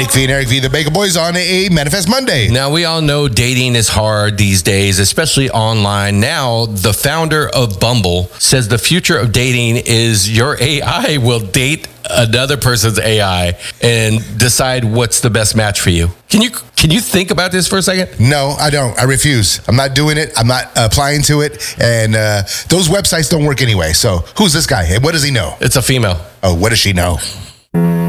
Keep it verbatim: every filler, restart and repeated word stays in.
Nick V and Eric V, the Baker Boys, on a Manifest Monday. Now, we all know dating is hard these days, especially online. Now, the founder of Bumble says the future of dating is your A I will date another person's A I and decide what's the best match for you. Can you can you think about this for a second? No, I don't. I refuse. I'm not doing it. I'm not applying to it. And uh, those websites don't work anyway. So who's this guy? And what does he know? It's a female. Oh, what does she know?